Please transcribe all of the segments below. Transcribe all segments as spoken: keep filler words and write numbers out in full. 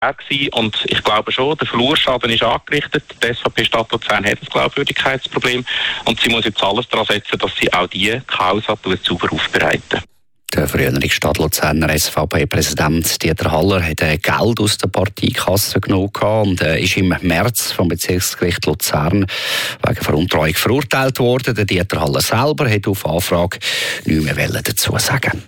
gewesen. Und ich glaube schon, der Flurschaden ist angerichtet. Die S V P Stadt Luzern hat ein Glaubwürdigkeitsproblem und sie muss jetzt alles daran setzen, dass sie auch diese Causa sauber aufbereiten. Der frühere Stadt Luzerner S V P-Präsident Dieter Haller hat Geld aus der Parteikasse genommen und ist im März vom Bezirksgericht Luzern wegen Veruntreuung verurteilt worden. Der Dieter Haller selber hat auf Anfrage nichts mehr dazu sagen.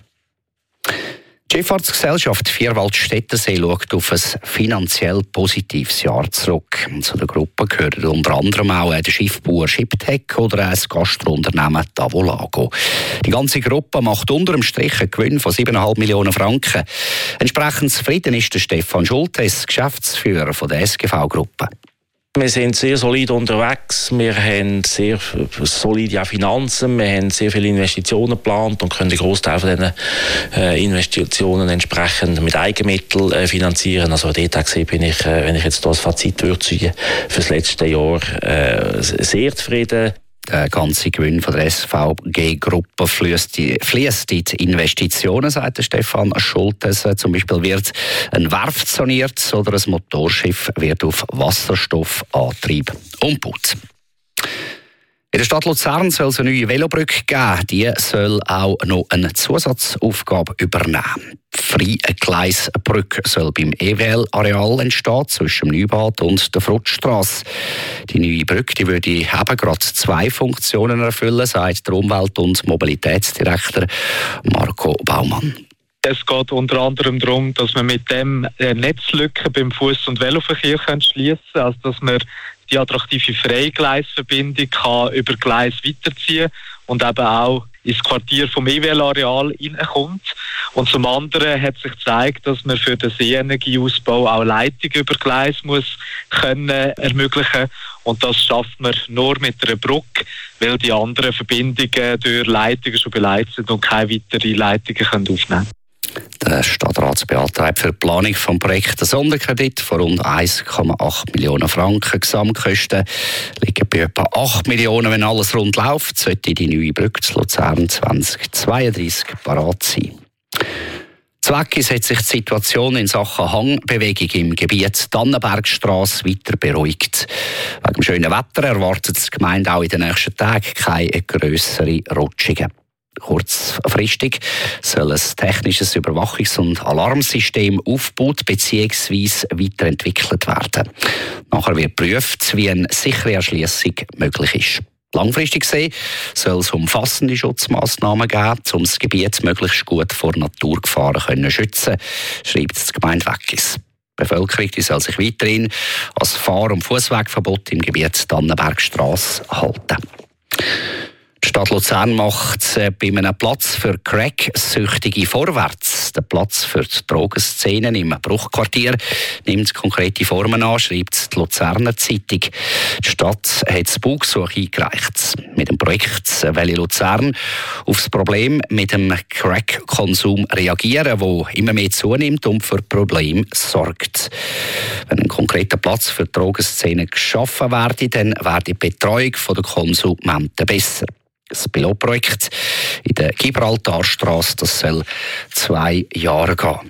Die Schifffahrtsgesellschaft Vierwaldstättersee schaut auf ein finanziell positives Jahr zurück. Zu der Gruppe gehören unter anderem auch der Schiffbauer Shiptech oder ein Gastrounternehmen Tavolago. Die ganze Gruppe macht unter dem Strich einen Gewinn von sieben Komma fünf Millionen Franken. Entsprechend zufrieden ist der Stefan Schultes, Geschäftsführer der S G V-Gruppe. Wir sind sehr solid unterwegs, wir haben sehr solide Finanzen, wir haben sehr viele Investitionen geplant und können den Großteil von diesen äh, Investitionen entsprechend mit Eigenmitteln äh, finanzieren. Also dort gesehen bin ich, äh, wenn ich jetzt das Fazit würde ziehen, für das letzte Jahr äh, sehr zufrieden. Der ganze Gewinn von der S V G-Gruppe fließt in die Investitionen, sagt der Stefan Schultes. Zum Beispiel wird ein Werft saniert oder ein Motorschiff wird auf Wasserstoffantrieb umgebaut. In der Stadt Luzern soll es eine neue Velobrücke geben. Die soll auch noch eine Zusatzaufgabe übernehmen. Die Freigleisbrücke soll beim E W L-Areal entstehen, zwischen dem Neubad und der Fruttstrasse. Die neue Brücke die würde eben gerade zwei Funktionen erfüllen, sagt der Umwelt- und Mobilitätsdirektor Marco Baumann. Es geht unter anderem darum, dass man mit dem Netzlücken beim Fuß- und Veloverkehr schließen kann, also dass man die attraktive Freigleisverbindung kann über Gleis weiterziehen und eben auch ins Quartier vom E W L-Areal hineinkommt. Und zum anderen hat sich gezeigt, dass man für den Seeenergieausbau auch Leitungen über Gleis muss können ermöglichen. Und das schafft man nur mit einer Brücke, weil die anderen Verbindungen durch Leitungen schon beleidigt sind und keine weiteren Leitungen können aufnehmen können. Der Stadtrat beantragt für die Planung des Projekts einen Sonderkredit von rund eins Komma acht Millionen Franken. Gesamtkosten liegen bei etwa acht Millionen. Wenn alles rund läuft, sollte die neue Brücke zu Luzern zwanzig zweiunddreißig parat sein. Zweckis hat sich die Situation in Sachen Hangbewegung im Gebiet Dannenbergstrasse weiter beruhigt. Wegen dem schönen Wetter erwartet die Gemeinde auch in den nächsten Tagen keine grösseren Rutschungen. Kurzfristig soll ein technisches Überwachungs- und Alarmsystem aufgebaut bzw. weiterentwickelt werden. Nachher wird geprüft, wie eine sichere Erschliessung möglich ist. Langfristig gesehen soll es umfassende Schutzmaßnahmen geben, um das Gebiet möglichst gut vor Naturgefahren zu schützen, schreibt die Gemeinde Weggis. Die Bevölkerung die soll sich weiterhin als Fahr- und Fusswegverbot im Gebiet Dannenbergstrasse halten. Die Stadt Luzern macht äh, bei einem Platz für Crack-Süchtige vorwärts. Der Platz für die Drogenszenen im Bruchquartier nimmt konkrete Formen an, schreibt die Luzerner Zeitung. Die Stadt hat das Baugesuch eingereicht. Mit dem Projekt will Luzern auf das Problem mit dem Crack-Konsum reagieren, der immer mehr zunimmt und für Probleme sorgt. Wenn ein konkreter Platz für die Drogenszenen geschaffen werde, dann werde die Betreuung der Konsumenten besser. Das Pilotprojekt in der Gibraltarstrasse, das soll zwei Jahre gehen.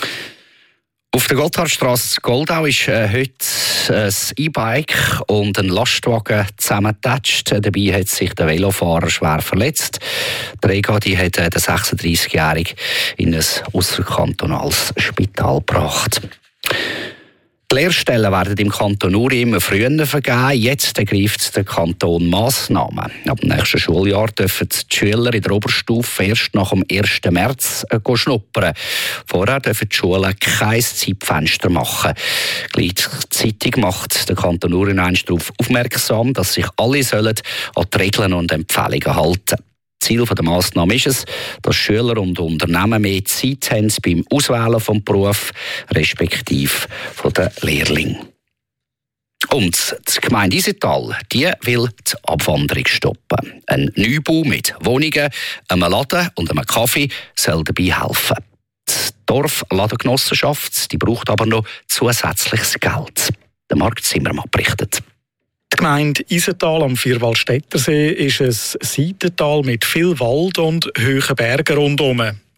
Auf der Gotthardstrasse in Goldau ist äh, heute ein E-Bike und ein Lastwagen zusammengetatscht. Dabei hat sich der Velofahrer schwer verletzt. Der Rega die hat äh, den sechsunddreißigjährigen in ein ausserkantonales Spital gebracht. Die Lehrstellen werden im Kanton nur immer früher vergeben. Jetzt ergreift der Kanton Massnahmen. Ab dem nächsten Schuljahr dürfen die Schüler in der Oberstufe erst nach dem ersten März schnuppern. Vorher dürfen die Schulen kein Zeitfenster machen. Gleichzeitig macht der Kanton nur darauf aufmerksam, dass sich alle sollen an die Regeln und Empfehlungen halten. Ziel der Massnahme ist es, dass Schüler und Unternehmen mehr Zeit haben beim Auswählen des Berufs, respektive von den Lehrlingen. Und die Gemeinde Isental, die will die Abwanderung stoppen. Ein Neubau mit Wohnungen, einem Laden und einem Kaffee soll dabei helfen. Die Dorfladengenossenschaft die braucht aber noch zusätzliches Geld. Der Marc Zimmermann berichtet. Die Gemeinde Isental am Vierwaldstättersee ist ein Seitental mit viel Wald und hohen Bergen rundherum.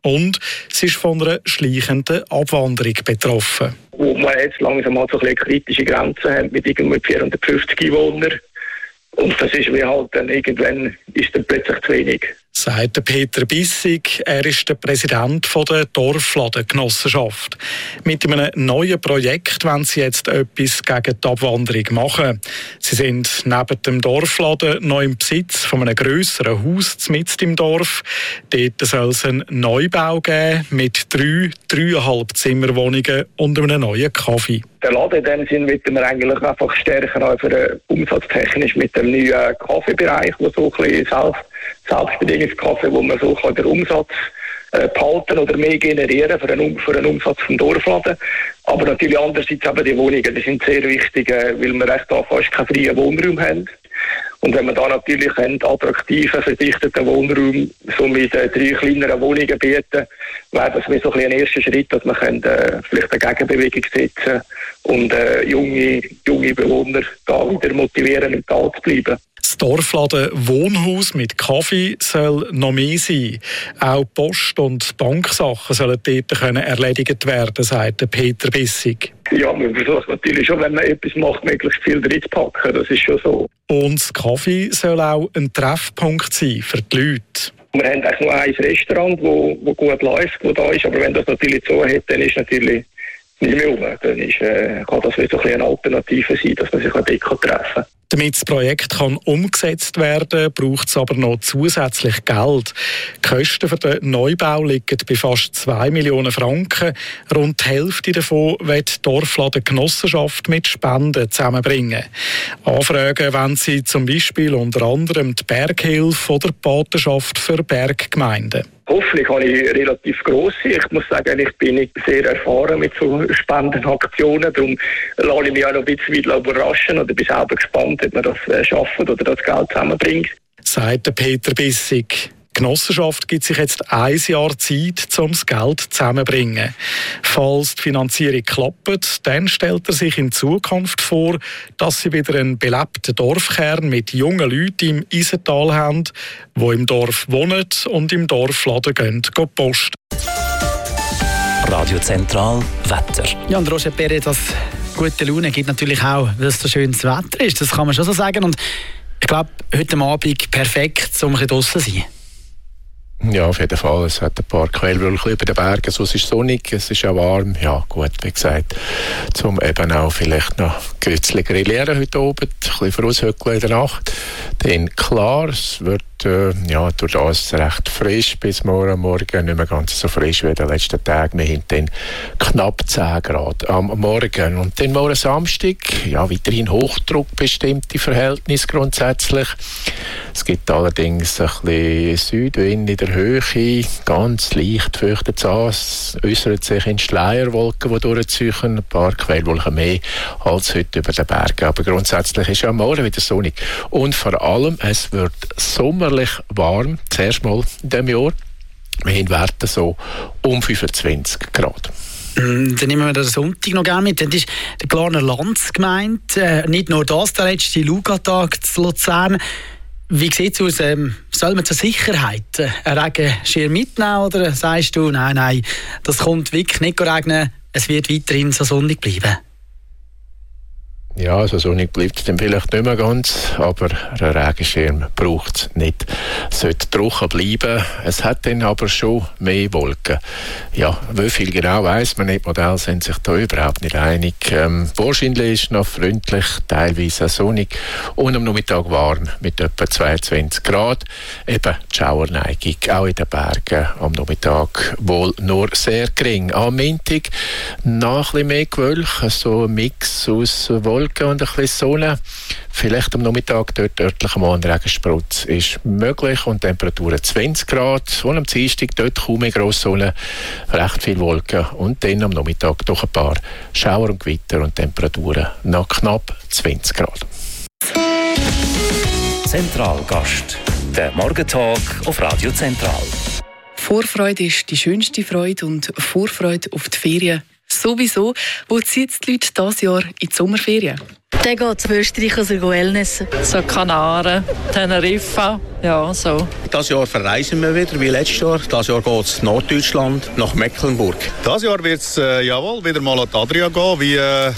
Und sie ist von einer schleichenden Abwanderung betroffen. Wo wir jetzt langsam mal so ein bisschen kritische Grenzen haben mit irgendwie vierhundertfünfzig Einwohnern. Und das ist wie halt dann irgendwann ist dann plötzlich zu wenig. Sagt Peter Bissig, er ist der Präsident der Dorfladengenossenschaft. Mit einem neuen Projekt wollen sie jetzt etwas gegen die Abwanderung machen. Sie sind neben dem Dorfladen noch im Besitz von einem grösseren Haus mitten im Dorf. Dort soll es einen Neubau geben mit drei, dreieinhalb Zimmerwohnungen und einem neuen Kaffee. Der Laden in dem Sinn wird wir eigentlich einfach stärker als umsatztechnisch mit dem neuen Kaffeebereich, wo so ein bisschen selbst Selbstbedingungskaffee, wo man so kann den Umsatz äh, behalten oder mehr generieren für einen, für einen Umsatz vom Dorfladen. Aber natürlich andererseits eben die Wohnungen, die sind sehr wichtig, äh, weil wir echt da fast keinen freien Wohnraum haben. Und wenn man da natürlich einen attraktiven, verdichteten Wohnraum so mit äh, drei kleineren Wohnungen bieten, wäre das wie so ein, ein erster Schritt, dass man können, äh, vielleicht eine Gegenbewegung setzen und äh, junge, junge Bewohner da wieder motivieren, im Tal zu bleiben. Das Dorfladen Wohnhaus mit Kaffee soll noch mehr sein. Auch Post- und Banksachen sollen dort können erledigt werden, sagt Peter Bissig. Ja, man versucht natürlich schon, wenn man etwas macht, möglichst viel reinzupacken. Das ist schon so. Und das Kaffee soll auch ein Treffpunkt sein für die Leute. Wir haben eigentlich nur ein Restaurant, das wo, wo gut läuft, das da ist. Aber wenn das natürlich so hat, dann ist natürlich nicht mehr um. Dann ist, äh, kann das wieder so ein eine Alternative sein, dass man sich dort treffen kann. Damit das Projekt kann umgesetzt werden kann, braucht es aber noch zusätzlich Geld. Die Kosten für den Neubau liegen bei fast zwei Millionen Franken. Rund die Hälfte davon wird die Dorfladengenossenschaft mit Spenden zusammenbringen. Anfragen wollen sie zum Beispiel unter anderem die Berghilfe oder die Patenschaft für Berggemeinden. Hoffentlich habe ich relativ grosse. Ich muss sagen, ich bin nicht sehr erfahren mit so Spendenaktionen. Darum lasse ich mich auch noch ein bisschen überraschen oder bin selber gespannt, ob wir das schaffen oder das Geld zusammenbringt. Sagt Peter Bissig. Die Genossenschaft gibt sich jetzt ein Jahr Zeit, um das Geld zusammenzubringen. Falls die Finanzierung klappt, dann stellt er sich in Zukunft vor, dass sie wieder einen belebten Dorfkern mit jungen Leuten im Isental haben, die im Dorf wohnen und im Dorfladen gehen, gehen posten. Radio Zentral Wetter. Ja, und Roger Perez, das gute Laune gibt natürlich auch, weil es so schönes Wetter ist. Das kann man schon so sagen. Und ich glaube, heute Abend perfekt, um ein bisschen draussen zu sein. Ja, auf jeden Fall. Es hat ein paar Quellwölkchen über den Bergen, so es ist sonnig, es ist auch warm. Ja, gut, wie gesagt, zum eben auch vielleicht noch ein bisschen grillieren heute Abend, ein bisschen voraushöckeln in der Nacht. Dann klar, es wird äh, ja, durch das recht frisch bis morgen Morgen, nicht mehr ganz so frisch wie in den letzten Tagen. Wir haben dann knapp zehn Grad am Morgen. Und dann morgen Samstag, ja, weiterhin hochdruckbestimmte Verhältnisse grundsätzlich. Es gibt allerdings ein bisschen Südwind in der Höhe, ganz leicht fürchtet es an. Es äußert sich in Schleierwolken, die durchziehen, ein paar Quellwolken mehr als heute über den Bergen. Aber grundsätzlich ist ja morgen wieder sonnig. Und vor allem, es wird sommerlich warm, zuerst mal in diesem Jahr. Wir haben Werte so um fünfundzwanzig Grad. Dann nehmen wir den Sonntag noch gerne mit. Dann ist der Glarner Lanz gemeint. Äh, nicht nur das, der letzte Lugatag zu Luzern. Wie sieht es aus? Ähm, soll man zur Sicherheit einen Regenschirm mitnehmen oder sagst du, nein, nein, das kommt wirklich nicht regnen, es wird weiterhin so sonnig bleiben? Ja, also sonnig bleibt es dann vielleicht nicht mehr ganz, aber einen Regenschirm braucht es nicht. Es sollte trocken bleiben, es hat dann aber schon mehr Wolken. Ja, wie viel genau weiss man nicht, die Modelle sind sich da überhaupt nicht einig. Ähm, wahrscheinlich ist es noch freundlich, teilweise sonnig und am Nachmittag warm mit etwa zweiundzwanzig Grad. Eben die Schauerneigung, auch in den Bergen am Nachmittag wohl nur sehr gering. Am Montag noch ein bisschen mehr Gewölk, so ein Mix aus Wolken und ein bisschen Sonne. Vielleicht am Nachmittag dort örtlich mal ein Regensprutz ist möglich und Temperaturen zwanzig Grad. Und am Dienstag dort kaum mehr grosse Sonne, recht viel Wolken und dann am Nachmittag doch ein paar Schauer und Gewitter und Temperaturen nach knapp zwanzig Grad. Zentralgast, der Morgentalk auf Radio Zentral. Vorfreude ist die schönste Freude und Vorfreude auf die Ferien sowieso. Wo zieht die Leute dieses Jahr in die Sommerferien? Dann geht es auf Österreich also Wellness. So Kanaren, Teneriffa, ja so. Dieses Jahr verreisen wir wieder wie letztes Jahr. Dieses Jahr geht es nach Norddeutschland, nach Mecklenburg. Dieses Jahr wird es äh, jawohl, wieder mal an die Adria gehen, wie äh,